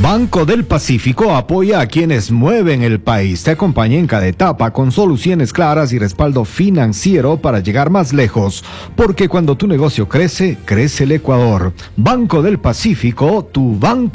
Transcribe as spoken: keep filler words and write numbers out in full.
Banco del Pacífico apoya a quienes mueven el país. Te acompaña en cada etapa con soluciones claras y respaldo financiero para llegar más lejos. Porque cuando tu negocio crece, crece el Ecuador. Banco del Pacífico, tu banco.